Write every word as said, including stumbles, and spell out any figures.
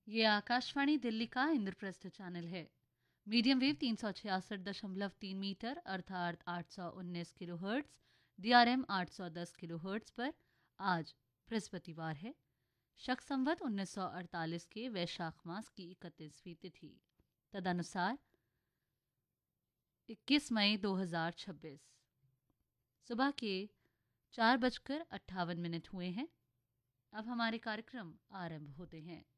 ये आकाशवाणी दिल्ली का इंद्रप्रस्थ चैनल है। मीडियम वेव तीन सौ छियासठ दशमलव तीन मीटर अर्थात आठ सौ उन्नीस kilo hertz, D R M आठ सौ दस किलो हर्ट्स पर आज बृहस्पतिवार है। शक संवत उन्नीस सौ अड़तालीस के वैशाख मास की इकतीसवीं तिथि तदनुसार इक्कीस मई दो हज़ार छब्बीस सुबह के चार बजकर अट्ठावन मिनट हुए हैं। अब हमारे कार्यक्रम आरंभ होते हैं।